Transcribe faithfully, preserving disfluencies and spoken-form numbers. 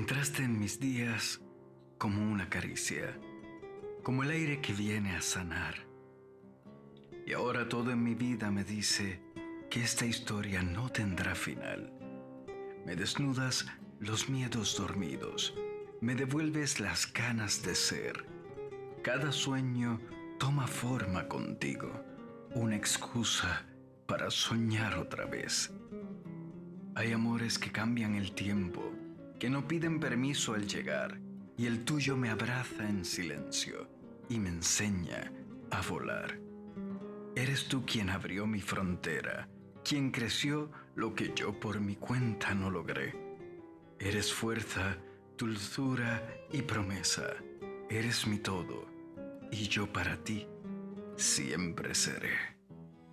Entraste en mis días como una caricia, como el aire que viene a sanar. Y ahora todo en mi vida me dice que esta historia no tendrá final. Me desnudas los miedos dormidos, me devuelves las ganas de ser. Cada sueño toma forma contigo, una excusa para soñar otra vez. Hay amores que cambian el tiempo, que no piden permiso al llegar, y el tuyo me abraza en silencio y me enseña a volar. Eres tú quien abrió mi frontera, quien creció lo que yo por mi cuenta no logré. Eres fuerza, dulzura y promesa. Eres mi todo, y yo para ti siempre seré.